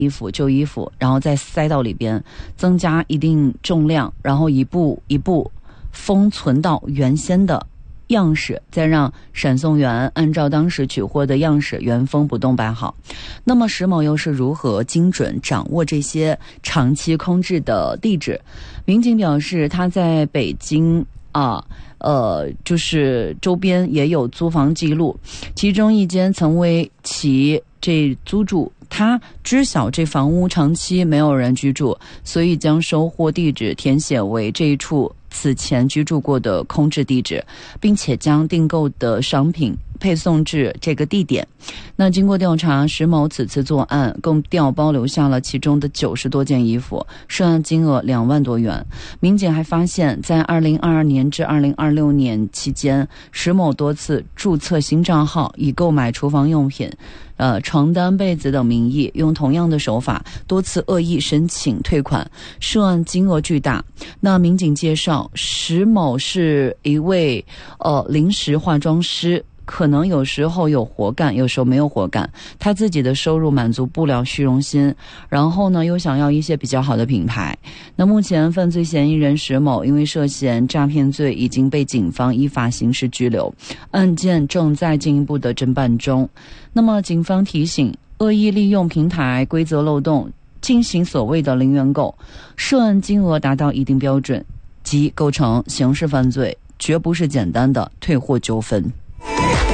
旧衣服，然后再塞到里边，增加一定重量，然后一步一步封存到原先的样式，再让闪送员按照当时取货的样式原封不动摆好。那么石某又是如何精准掌握这些长期空置的地址？民警表示，他在北京就是周边也有租房记录，其中一间曾为其这租住，他知晓这房屋长期没有人居住，所以将收货地址填写为这一处此前居住过的空置地址，并且将订购的商品配送至这个地点。那经过调查，石某此次作案共调包留下了其中的90多件衣服，涉案金额2万多元。民警还发现，在2022年至2026年期间，石某多次注册新账号，以购买厨房用品、床单、被子等名义，用同样的手法多次恶意申请退款，涉案金额巨大。那民警介绍，石某是一位临时化妆师，可能有时候有活干，有时候没有活干，他自己的收入满足不了虚荣心，然后呢又想要一些比较好的品牌。那目前犯罪嫌疑人石某因为涉嫌诈骗罪已经被警方依法刑事拘留，案件正在进一步的侦办中。那么警方提醒，恶意利用平台规则漏洞进行所谓的零元购，涉案金额达到一定标准，即构成刑事犯罪，绝不是简单的退货纠纷。